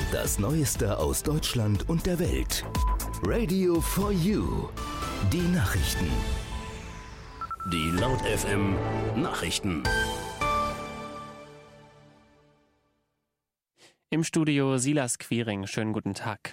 Das Neueste aus Deutschland und der Welt. Radio for You. Die Nachrichten. Die Laut FM Nachrichten. Im Studio Silas Quiring. Schönen guten Tag.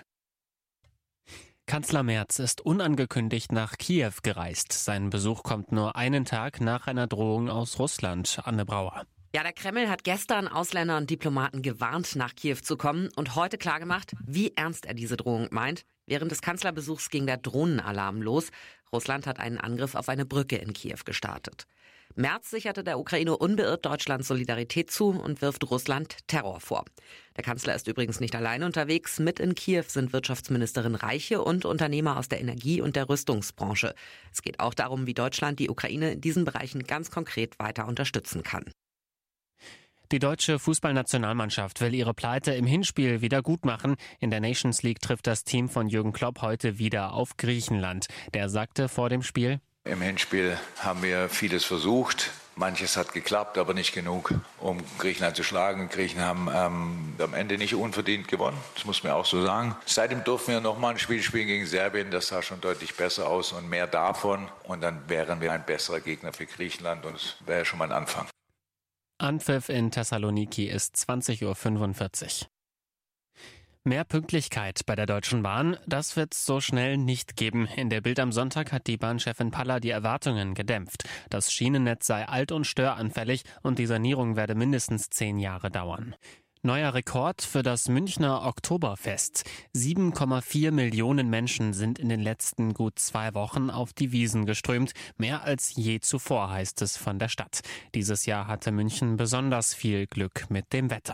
Kanzler Merz ist unangekündigt nach Kiew gereist. Sein Besuch kommt nur einen Tag nach einer Drohung aus Russland. Anne Brauer. Ja, der Kreml hat gestern Ausländer und Diplomaten gewarnt, nach Kiew zu kommen und heute klargemacht, wie ernst er diese Drohung meint. Während des Kanzlerbesuchs ging der Drohnenalarm los. Russland hat einen Angriff auf eine Brücke in Kiew gestartet. Merz sicherte der Ukraine unbeirrt Deutschlands Solidarität zu und wirft Russland Terror vor. Der Kanzler ist übrigens nicht allein unterwegs. Mit in Kiew sind Wirtschaftsministerin Reiche und Unternehmer aus der Energie- und der Rüstungsbranche. Es geht auch darum, wie Deutschland die Ukraine in diesen Bereichen ganz konkret weiter unterstützen kann. Die deutsche Fußballnationalmannschaft will ihre Pleite im Hinspiel wieder gut machen. In der Nations League trifft das Team von Jürgen Klopp heute wieder auf Griechenland. Der sagte vor dem Spiel: Im Hinspiel haben wir vieles versucht. Manches hat geklappt, aber nicht genug, um Griechenland zu schlagen. Griechen haben am Ende nicht unverdient gewonnen. Das muss man auch so sagen. Seitdem durften wir nochmal ein Spiel spielen gegen Serbien. Das sah schon deutlich besser aus und mehr davon. Und dann wären wir ein besserer Gegner für Griechenland. Und das wäre schon mal ein Anfang. Anpfiff in Thessaloniki ist 20:45 Uhr. Mehr Pünktlichkeit bei der Deutschen Bahn, das wird's so schnell nicht geben. In der Bild am Sonntag hat die Bahnchefin Palla die Erwartungen gedämpft. Das Schienennetz sei alt und störanfällig und die Sanierung werde mindestens 10 Jahre dauern. Neuer Rekord für das Münchner Oktoberfest. 7,4 Millionen Menschen sind in den letzten gut 2 Wochen auf die Wiesn geströmt. Mehr als je zuvor, heißt es von der Stadt. Dieses Jahr hatte München besonders viel Glück mit dem Wetter.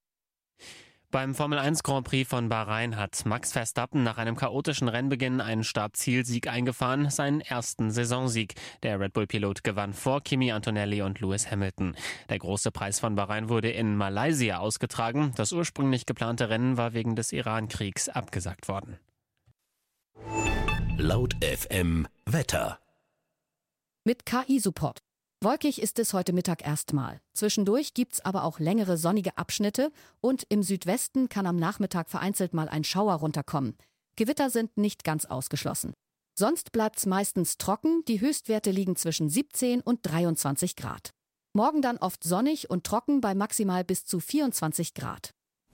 Beim Formel 1 Grand Prix von Bahrain hat Max Verstappen nach einem chaotischen Rennbeginn einen Start-Ziel-Sieg eingefahren, seinen ersten Saisonsieg. Der Red Bull-Pilot gewann vor Kimi Antonelli und Lewis Hamilton. Der große Preis von Bahrain wurde in Malaysia ausgetragen. Das ursprünglich geplante Rennen war wegen des Iran-Kriegs abgesagt worden. Laut FM Wetter. Mit KI-Support. Wolkig ist es heute Mittag erstmal. Zwischendurch gibt's aber auch längere sonnige Abschnitte und im Südwesten kann am Nachmittag vereinzelt mal ein Schauer runterkommen. Gewitter sind nicht ganz ausgeschlossen. Sonst bleibt's meistens trocken, die Höchstwerte liegen zwischen 17 und 23 Grad. Morgen dann oft sonnig und trocken bei maximal bis zu 24 Grad.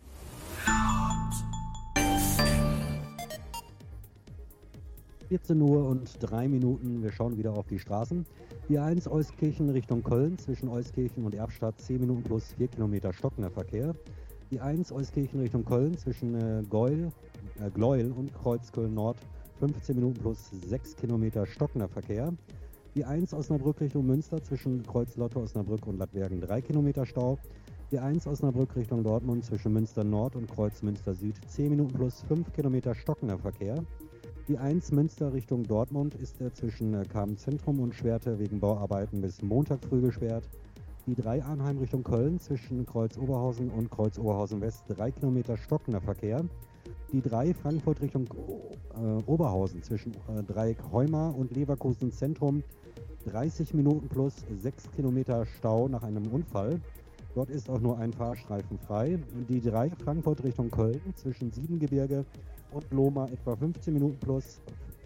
(14:03). Wir schauen wieder auf die Straßen. Die A1 Euskirchen Richtung Köln zwischen Euskirchen und Erbstadt 10 Minuten plus 4 Kilometer stockender Verkehr. Die A1 Euskirchen Richtung Köln zwischen Gleuel und Kreuzköln Nord 15 Minuten plus 6 Kilometer stockender Verkehr. Die A1 Osnabrück Richtung Münster zwischen Kreuz Lotte Osnabrück und Lattwergen 3 Kilometer Stau. Die A1 Osnabrück Richtung Dortmund zwischen Münster Nord und Kreuz Münster Süd 10 Minuten plus 5 Kilometer stockender Verkehr. Die 1 Münster Richtung Dortmund ist zwischen Kamen Zentrum und Schwerte wegen Bauarbeiten bis Montag früh gesperrt. Die 3 Arnheim Richtung Köln zwischen Kreuz Oberhausen und Kreuz Oberhausen West 3 Kilometer stockender Verkehr. Die 3 Frankfurt Richtung Oberhausen zwischen Dreieck Heumar und Leverkusen Zentrum 30 Minuten plus 6 Kilometer Stau nach einem Unfall. Dort ist auch nur ein Fahrstreifen frei. Die 3 Frankfurt Richtung Köln zwischen Siebengebirge und Lohmar etwa 15 Minuten plus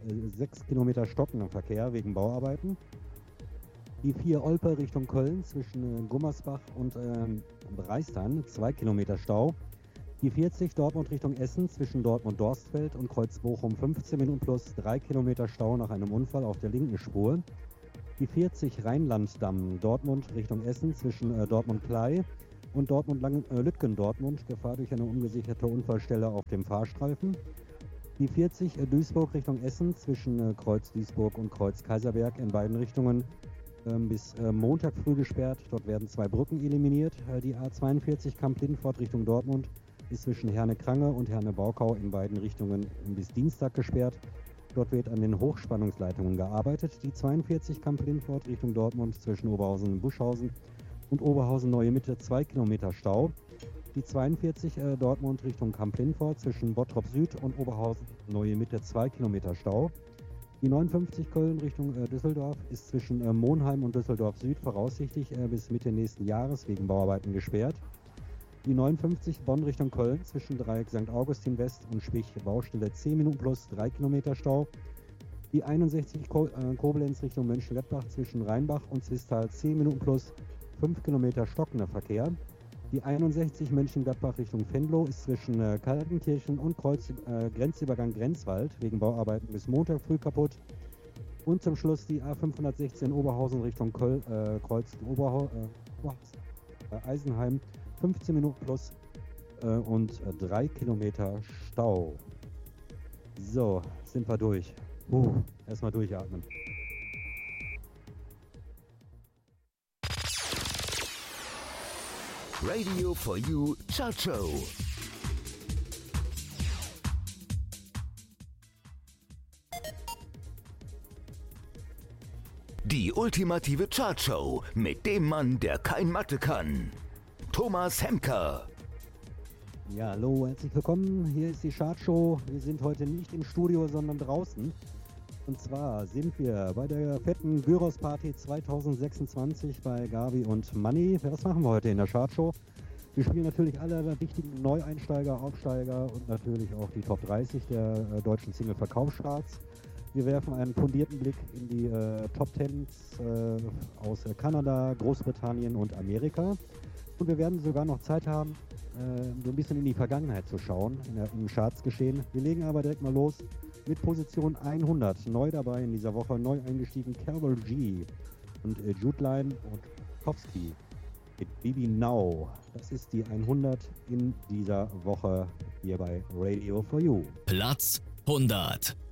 6 Kilometer stockender Verkehr wegen Bauarbeiten. Die 4 Olpe Richtung Köln zwischen Gummersbach und Breistan 2 Kilometer Stau. Die 40 Dortmund Richtung Essen zwischen Dortmund-Dorstfeld und Kreuz Bochum 15 Minuten plus 3 Kilometer Stau nach einem Unfall auf der linken Spur. Die 40 Rheinlanddamm Dortmund Richtung Essen zwischen Dortmund-Klei und Dortmund-Lütgendortmund, Gefahr durch eine ungesicherte Unfallstelle auf dem Fahrstreifen. Die 40 Duisburg Richtung Essen zwischen Kreuz Duisburg und Kreuz Kaiserberg in beiden Richtungen bis Montag früh gesperrt. Dort werden 2 Brücken eliminiert. Die A42 Kamp-Lindfort Richtung Dortmund ist zwischen Herne-Krange und Herne-Baukau in beiden Richtungen bis Dienstag gesperrt. Dort wird an den Hochspannungsleitungen gearbeitet. Die 42 Kamp-Lindfort Richtung Dortmund zwischen Oberhausen und Buschhausen und Oberhausen Neue Mitte 2 Kilometer Stau. Die 42 Dortmund Richtung Kamp-Lindfort zwischen Bottrop Süd und Oberhausen Neue Mitte 2 Kilometer Stau. Die 59 Köln Richtung Düsseldorf ist zwischen Monheim und Düsseldorf Süd voraussichtlich bis Mitte nächsten Jahres wegen Bauarbeiten gesperrt. Die 59 Bonn Richtung Köln zwischen Dreieck St. Augustin West und Spich Baustelle 10 Minuten plus 3 Kilometer Stau. Die 61 Koblenz Richtung Mönchengladbach zwischen Rheinbach und Zwistal 10 Minuten plus 5 Kilometer stockender Verkehr. Die 61 Mönchengladbach Richtung Venlo ist zwischen Kaltenkirchen und Grenzübergang Grenzwald wegen Bauarbeiten bis Montag früh kaputt. Und zum Schluss die A516 Oberhausen Richtung Kreuz Eisenheim 15 Minuten plus und 3 Kilometer Stau. So, sind wir durch. Erstmal durchatmen. Radio for You Chart Show. Die ultimative Chartshow mit dem Mann, der kein Mathe kann. Thomas Hemker. Ja, hallo, herzlich willkommen. Hier ist die Chartshow. Wir sind heute nicht im Studio, sondern draußen. Und zwar sind wir bei der fetten Gyros Party 2026 bei Gavi und Money. Was machen wir heute in der Chartshow? Wir spielen natürlich alle wichtigen Neueinsteiger, Aufsteiger und natürlich auch die Top 30 der deutschen Single-Verkaufscharts. Wir werfen einen fundierten Blick in die Top 10 aus Kanada, Großbritannien und Amerika. Und wir werden sogar noch Zeit haben, so ein bisschen in die Vergangenheit zu schauen, im Chartsgeschehen. Wir legen aber direkt mal los mit Position 100. Neu dabei in dieser Woche, neu eingestiegen Carol G. und Jude Line und Kowski mit Baby Now. Das ist die 100 in dieser Woche hier bei Radio for You. Platz 100.